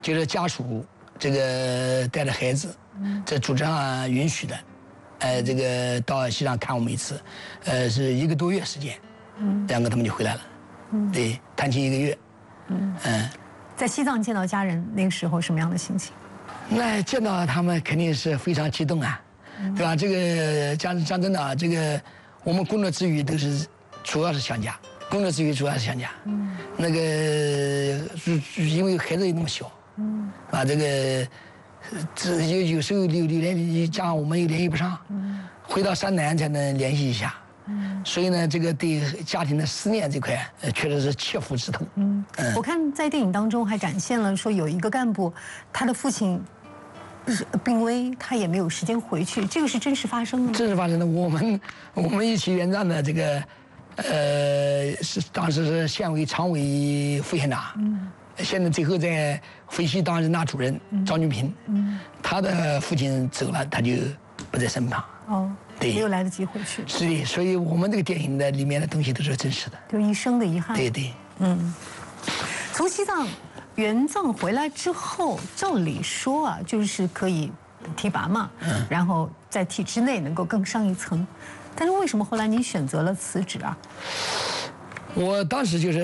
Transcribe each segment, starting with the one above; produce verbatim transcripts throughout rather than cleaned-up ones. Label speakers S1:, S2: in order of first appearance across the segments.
S1: 就是家属这个带着孩子，这主持上允许的，呃，这个到西藏看我们一次，呃，是一个多月时间，两个他们就回来了，对，探亲一个月，嗯，
S2: 在西藏见到家人那个时候什么样的心情？
S1: 那见到他们肯定是非常激动啊，对吧？这个讲讲真的啊，这个我们工作之余都是主要是想家，工作之余主要是想家，嗯，那个是因为孩子也那么小。嗯，啊，这个，这有有时候有有联加上我们又联系不上，嗯，回到山南才能联系一下，嗯，所以呢，这个对家庭的思念这块，呃，确实是切肤之痛。
S2: 嗯，嗯我看在电影当中还展现了说有一个干部，他的父亲病危，他也没有时间回去，这个是真实发生的吗？
S1: 真实发生的，我们我们一起援藏的这个，呃，是当时是县委常委副县长。嗯。现在最后在飞西当人大主任张军平，嗯，他的父亲走了，他就不在身旁。
S2: 哦，对，没有来得及回去。
S1: 是的，所以我们这个电影的里面的东西都是真实的，
S2: 就一生的遗憾。
S1: 对对，
S2: 嗯。从西藏援藏回来之后，照理说啊，就是可以提拔嘛，嗯，然后在体制内能够更上一层，但是为什么后来您选择了辞职啊？
S1: 我当时就是。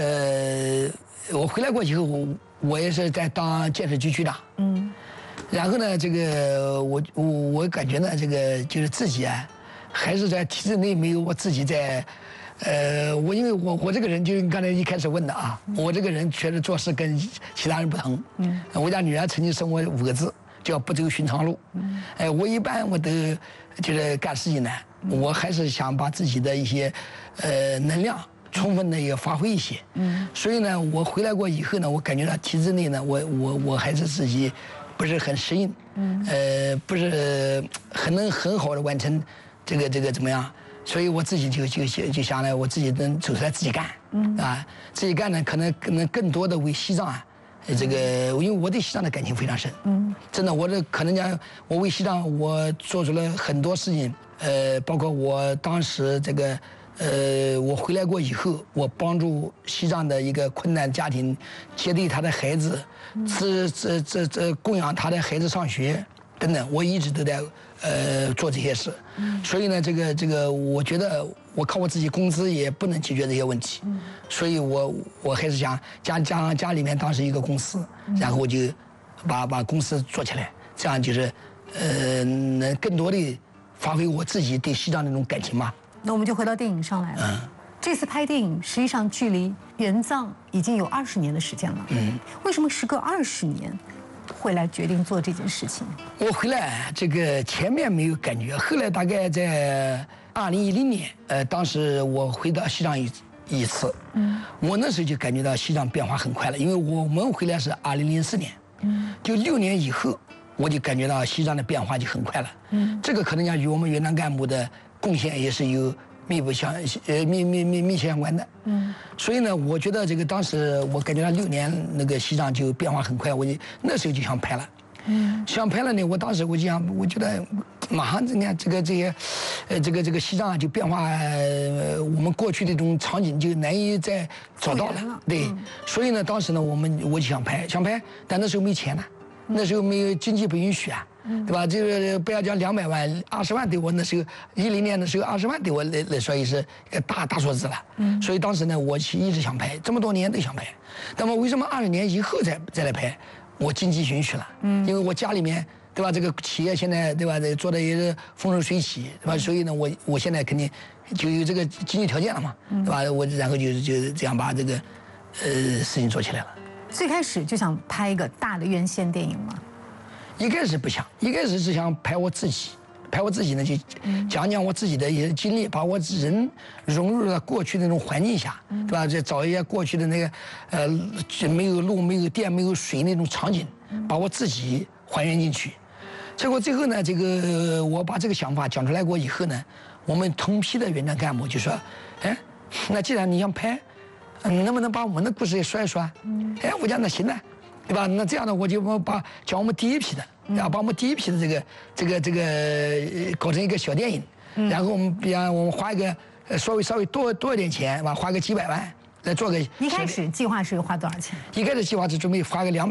S1: 我回来过以后，我我也是在当建设局局长，嗯，然后呢，这个我我我感觉呢，这个就是自己啊，还是在体制内没有我自己在，呃，我因为我我这个人就刚才一开始问的啊，我这个人确实做事跟其他人不同，嗯，我家女儿曾经送我五个字，叫不走寻常路，嗯，哎，我一般我都就是干事情呢，我还是想把自己的一些呃能量。充分的也发挥一些，嗯，所以呢，我回来过以后呢，我感觉到体制内呢，我我我还是自己不是很适应，嗯，呃，不是很能很好的完成这个这个怎么样，所以我自己就就就想呢，我自己能走出来自己干，嗯啊，自己干呢，可能可能更多的为西藏啊，这个因为我对西藏的感情非常深，嗯，真的，我这可能讲我为西藏我做出了很多事情，呃，包括我当时这个。呃，我回来过以后，我帮助西藏的一个困难家庭接待他的孩子，这这这这供养他的孩子上学等等，我一直都在呃做这些事。所以呢，这个这个，我觉得我靠我自己工资也不能解决这些问题，所以我我还是想家家家里面当时一个公司，然后我就把把公司做起来，这样就是呃能更多的发挥我自己对西藏那种感情嘛。
S2: 那我们就回到电影上来了。嗯，这次拍电影实际上距离援藏已经有二十年的时间了。嗯，为什么时隔二十年会来决定做这件事情？
S1: 我回来这个前面没有感觉，后来大概在二零一零年，呃，当时我回到西藏一一次，嗯，我那时候就感觉到西藏变化很快了，因为我们回来是二零零四年，嗯，就六年以后，我就感觉到西藏的变化就很快了。嗯，这个可能讲与我们援藏干部的贡献也是有密不相呃密密密密切相关的，嗯，所以呢，我觉得这个当时我感觉到六年那个西藏就变化很快，我就那时候就想拍了，嗯，想拍了呢，我当时我就想，我觉得马上你看这个这些，呃这个这个西藏啊就变化，呃我们过去的这种场景就难以再找到了，了对，嗯，所以呢，当时呢我们我就想拍想拍，但那时候没钱呢，那时候没有经济不允许啊。对吧？这个不要讲两百万，二十万对我那时候一零年的时候，二十万对我来来说也是大大数字了。嗯，所以当时呢，我其实一直想拍，这么多年都想拍。那么为什么二十年以后再再来拍？我经济允许了。嗯，因为我家里面对吧，这个企业现在对吧，这做的也是风生水起，对吧？所以呢，我我现在肯定就有这个经济条件了嘛，对吧？我然后就就这样把这个呃事情做起来了。
S2: 最开始就想拍一个大的院线电影吗？
S1: 一开始不想，一开始是想拍我自己，拍我自己呢就讲讲我自己的一些经历，把我人融入到过去的那种环境下，对吧？再找一些过去的那个，呃，没有路、没有电、没有水那种场景，把我自己还原进去。结果最后呢，这个我把这个想法讲出来过以后呢，我们同批的援藏干部就说，哎，那既然你想拍，嗯，能不能把我们的故事也说一说？哎，我讲那行呢。对吧？那这样呢，我就把讲我们第一批的，然后把我们第一批的这个这个这个搞成一个小电影，嗯、然后我们比方我们花一个稍微稍微多多一点钱，吧，花个几百万来做个。
S2: 一开始计划是花多少钱？
S1: 一开始计划是准备花个两百万，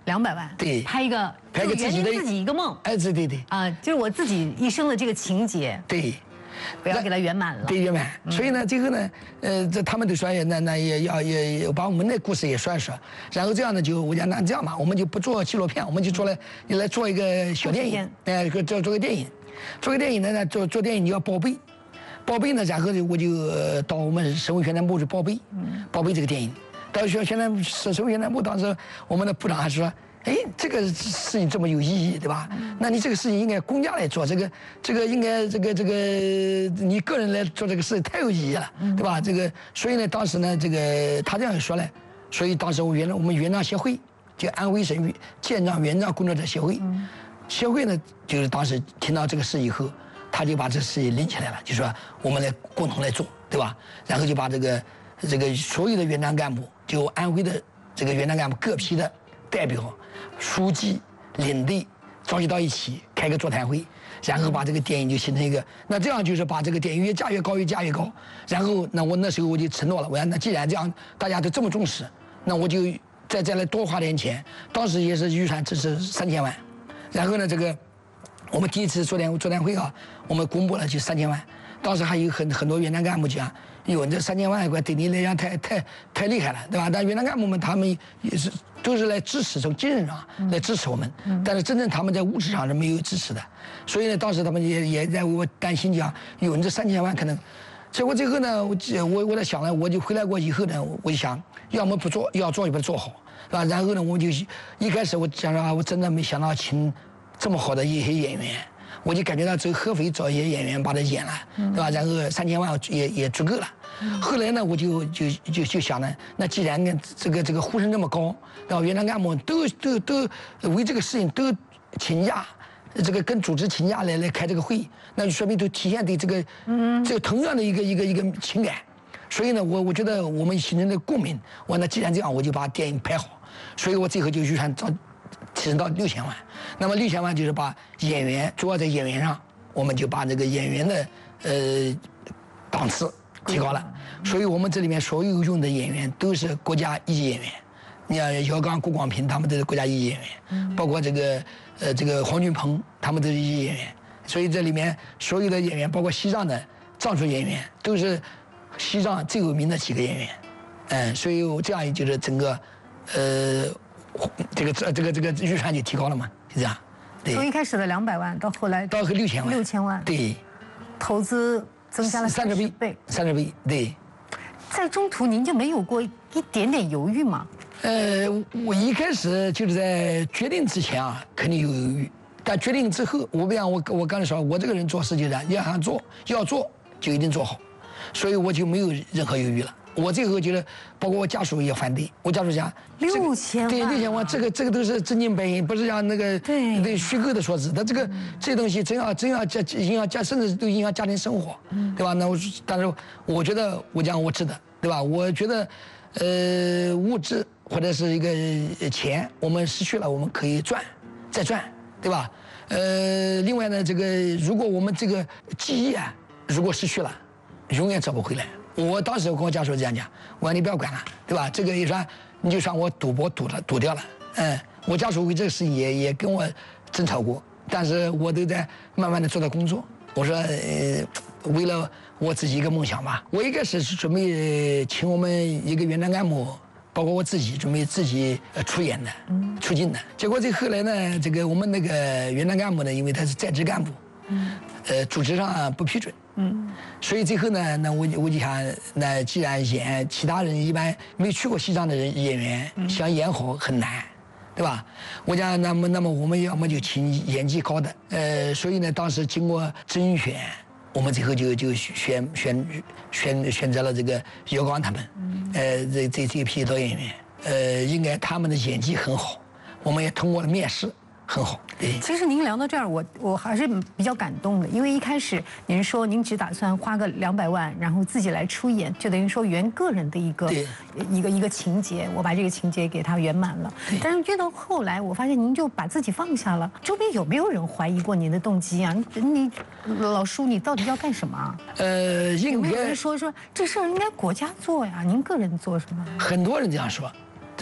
S2: 两百万，
S1: 对，
S2: 拍一个
S1: 拍个自己的
S2: 自己一个梦，
S1: 哎，对对对，
S2: 啊，就是我自己一生的这个情节，
S1: 对，
S2: 我要给它圆满了，
S1: 对，圆满。所以呢，最后呢，呃，这他们都说，那那也要也也把我们的故事也说一说，然后这样呢，就我讲那这样吧，我们就不做纪录片，我们就做了，也来做一个小电影，哎，做做个电影，做个电影呢，呢做做电影你要报备，报备呢，然后呢，我就到我们省委宣传部去报备，报备这个电影。到宣宣传省省委宣传部，当时我们的部长还说：“哎，这个事情这么有意义，对吧？那你这个事情应该公家来做，这个这个应该这个这个你个人来做这个事太有意义了，对吧？这个所以呢，当时呢，这个他这样说呢，所以当时我原来我们园长协会，就安徽省建章园章工作者协会，协会呢就是当时听到这个事以后，他就把这事情拎起来了，就说我们来共同来做，对吧？然后就把这个这个所有的园长干部。”就安徽的这个园长干部各批的代表、书记、领队召集到一起开个座谈会，然后把这个电影就形成一个，那这样就是把这个电影越架越高，越架越高。然后那我那时候我就承诺了，我说那既然这样大家都这么重视，那我就再再来多花点钱。当时也是预算只是三千万，然后呢这个我们第一次座谈座谈会啊，我们公布了就三千万。当时还有很很多园长干部讲，哟，这三千万块对你来讲太太太厉害了，对吧？但园长干部们他们也是都是来支持，从精神上来支持我们，但是真正他们在物质上是没有支持的，所以呢，当时他们也也在为我担心讲，哟，你这三千万可能，结果最后呢，我我我在想呢，我就回来过以后呢，我就想，要么不做，要做就把它做好，是吧？然后呢，我就一开始我想说啊，我真的没想到请这么好的一些演员。我就感觉到走合肥找一些演员把它演了，对吧？然后三千万也也足够了。后来呢，我就就就就想呢，那既然这个这个呼声这么高，然后园长干部都都都为这个事情都请假，这个跟组织请假来来开这个会，那就说明都体现对这个这个同样的一个一个一个情感。所以呢，我我觉得我们形成的共鸣，我那既然这样，我就把电影拍好。所以我最后就预算找。提升到六千万，那么六千万就是把演员主要在演员上，我们就把这个演员的呃档次提高了，所以我们这里面所有用的演员都是国家一级演员，你看姚刚、顾广平他们都是国家一级演员，包括这个呃这个黄俊鹏他们都是一级演员，所以这里面所有的演员，包括西藏的藏族演员，都是西藏最有名的几个演员，嗯，所以这样就是整个呃。这个这这个这个预算就提高了嘛，就这样。
S2: 对。从一开始的两百万到后来
S1: 到六千万。
S2: 六千万。
S1: 对。
S2: 投资增加了三十倍。
S1: 三十倍，对。
S2: 在中途您就没有过一点点犹豫吗？
S1: 呃，我一开始就是在决定之前啊，肯定有犹豫，但决定之后，我不像我我刚才说，我这个人做事就是要想做，要做就一定做好，所以我就没有任何犹豫了。我最后觉得，包括我家属也反对。我家属讲
S2: 六千万，
S1: 对六千万，这个这个都是真金白银，不是像那个
S2: 对
S1: 对虚构的说辞。他这个这东西真要真要家影响家，甚至都影响家庭生活，对吧？那我但是我觉得我讲我值得，对吧？我觉得，呃，物质或者是一个钱，我们失去了，我们可以赚，再赚，对吧？呃，另外呢，这个如果我们这个记忆啊，如果失去了，永远找不回来。我当时我跟我家属这样讲，我说你不要管了，对吧？这个也算你就算我赌博赌了赌掉了，嗯，我家属为这个事情也也跟我争吵过，但是我都在慢慢的做到工作。我说呃，为了我自己一个梦想吧，我一开始是准备请我们一个园长干部，包括我自己准备自己出演的，出镜的。结果这后来呢，这个我们那个园长干部呢，因为他是在职干部，呃，组织上不批准。嗯，所以最后呢，那我我就想，那既然演其他人一般没去过西藏的人演员，嗯、想演好很难，对吧？我讲，那么那么我们要么就请演技高的，呃，所以呢，当时经过甄选，我们最后就就选选选选择了这个姚刚他们，嗯、呃，这这这批老演员，呃，应该他们的演技很好，我们也通过了面试。很好，对。
S2: 其实您聊到这儿，我我还是比较感动的，因为一开始您说您只打算花个两百万，然后自己来出演，就等于说圆个人的一个一个一个情节，我把这个情节给它圆满了。但是越到后来，我发现您就把自己放下了。周边有没有人怀疑过您的动机啊？你老叔，你到底要干什么？
S1: 呃，应该
S2: 有没有人说说这事儿应该国家做呀，您个人做什么？
S1: 很多人这样说。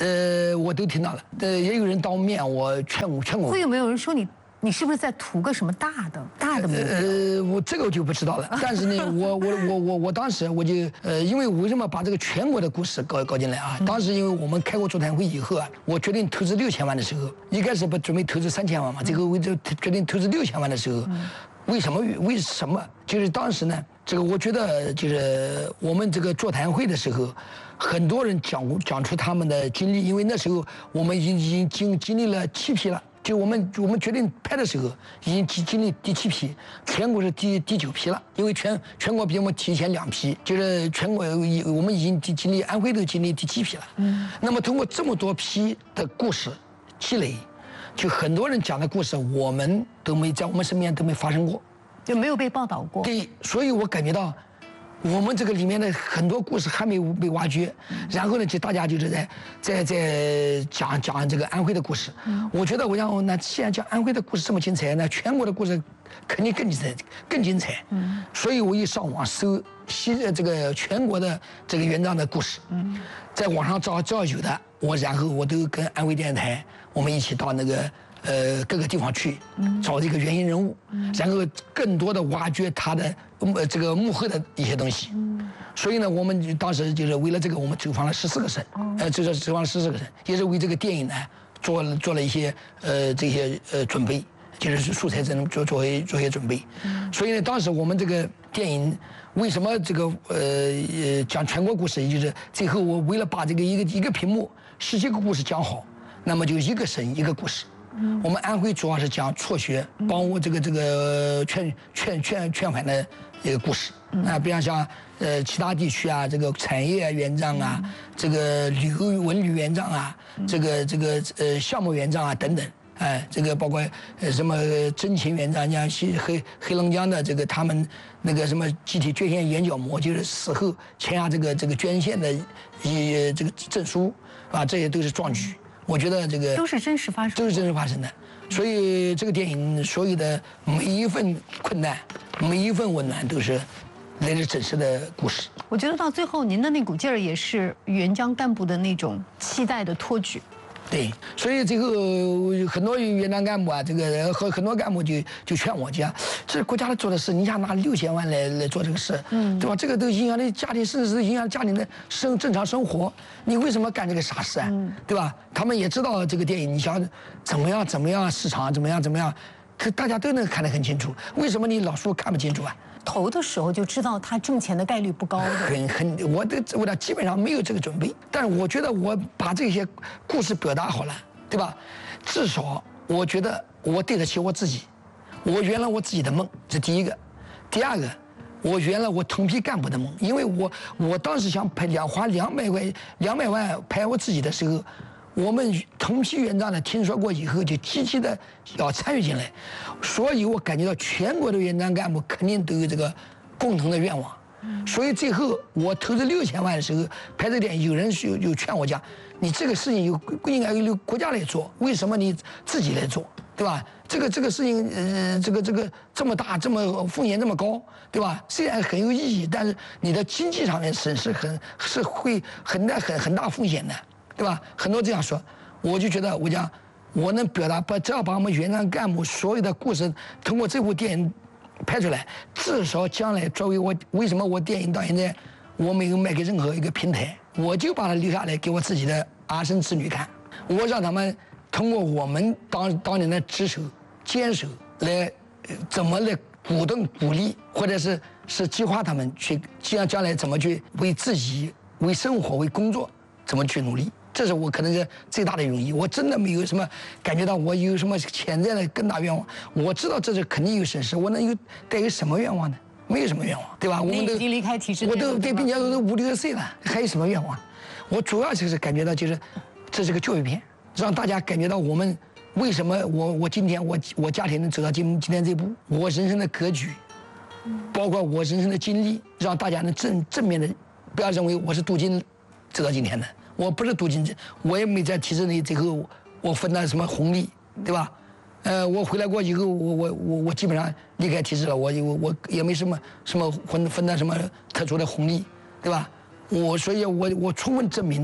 S1: 呃，我都听到了。呃，也有人当面我劝我劝我。
S2: 会有没有人说你？你是不是在图个什么大的大的目标？
S1: 呃，我这个我就不知道了。但是呢，我我我我我当时我就呃，因为为什么把这个全国的故事搞搞进来啊？当时因为我们开过座谈会以后啊，我决定投资六千万的时候，一开始不准备投资三千万嘛，最后我就决定投资六千万的时候，为什么为什么？就是当时呢，这个我觉得就是我们这个座谈会的时候，很多人讲讲出他们的经历，因为那时候我们已经已经经经历了七批了。就我们我们决定拍的时候，已经经经历第七批，全国是第第九批了。因为全全国比我们提前两批，就是全国我们已经经经历安徽都经历第七批了。嗯。那么通过这么多批的故事积累，就很多人讲的故事，我们都没在我们身边都没发生过，
S2: 就没有被报道过。
S1: 对，所以我感觉到。我们这个里面的很多故事还没有被挖掘，然后呢，就大家就是在在在讲讲这个安徽的故事。我觉得我想，那既然讲安徽的故事这么精彩，那全国的故事肯定更精彩，更精彩。所以我一上网搜西这个全国的这个原藏的故事，在网上找只要有的，我然后我都跟安徽电视台我们一起到那个。呃，各个地方去找这个原型人物，然后更多的挖掘他的呃这个幕后的一些东西。所以呢，我们当时就是为了这个，我们走访了十四个省，呃，就是走访了十四个省，也是为这个电影呢做了做了一些呃这些呃准备，就是素材真做做些做些准备。所以呢，当时我们这个电影为什么这个呃呃讲全国故事，也就是最后我为了把这个一个一个屏幕十几个故事讲好，那么就一个省一个故事。我们安徽主要是讲辍学，帮我这个这个劝劝劝劝返的一个故事啊，比方像呃其他地区啊，这个产业原藏啊，这个旅游文旅原藏啊，这个这个呃项目原藏啊等等，哎，这个包括呃什么真情原藏，像西黑黑龙江的这个他们那个什么集体捐献眼角膜，就是死后签下这个这个捐献的一这个证书啊，这些都是壮举。我觉得这个
S2: 都是真实发生，
S1: 都是真实发生的，所以这个电影所有的每一份困难，每一份温暖，都是来自真实的故事。
S2: 我觉得到最后，您的那股劲儿也是援疆干部的那种期待的托举。
S1: 对，所以这个很多援藏干部啊，这个和很多干部就就劝我讲，这是国家做的事，你想拿六千万来来做这个事，嗯，对吧？这个都影响了家庭，甚至是影响家庭的生正常生活，你为什么干这个傻事啊？嗯、对吧？他们也知道这个电影，你想怎么样怎么样市场怎么样怎么样，可大家都能看得很清楚，为什么你老说看不清楚啊？
S2: 投的时候就知道他挣钱的概率不高的，
S1: 很很，我的我的基本上没有这个准备，但是我觉得我把这些故事表达好了，对吧？至少我觉得我对得起我自己，我圆了我自己的梦，这第一个。第二个，我圆了我同批干部的梦，因为我我当时想拍两花两百块两百万拍我自己的时候，我们同批援藏的听说过以后，就积极的要参与进来，所以我感觉到全国的援藏干部肯定都有这个共同的愿望，所以最后我投资六千万的时候拍这个电影，有人就就劝我讲，你这个事情有应该由国家来做，为什么你自己来做，对吧？这个这个事情，呃，这个这个这么大，这么风险这么高，对吧？虽然很有意义，但是你的经济上面损失很是会很大很很大风险的。对吧？很多这样说，我就觉得我讲，我能表达，把只要把我们援藏干部所有的故事通过这部电影拍出来，至少将来作为我为什么我电影到现在我没有卖给任何一个平台，我就把它留下来给我自己的儿孙子女看，我让他们通过我们当当年的职守坚守来怎么来鼓动鼓励，或者是是激发他们去将将来怎么去为自己为生活为工作怎么去努力，这是我可能是最大的用意。我真的没有什么感觉到我有什么潜在的更大愿望。我知道这是肯定有损失，我能有带有什么愿望呢？没有什么愿望，对吧？我们都
S2: 已经离开体制内了，
S1: 我都对，并且都五六十岁了，还有什么愿望？我主要就是感觉到，就是这是个教育片，让大家感觉到我们为什么我我今天我我家庭能走到今今天这步，我人生的格局，包括我人生的经历，让大家能正正面的，不要认为我是镀金走到今天的。我不是镀金，我也没在体制内最后我分到什么红利，对吧？呃，我回来过以后，我我我我基本上离开体制了，我我我也没什么什么分分到什么特殊的红利，对吧？我所以我，我充分证明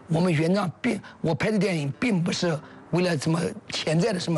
S1: 我们原创并我拍的电影并不是为了什么潜在的什么。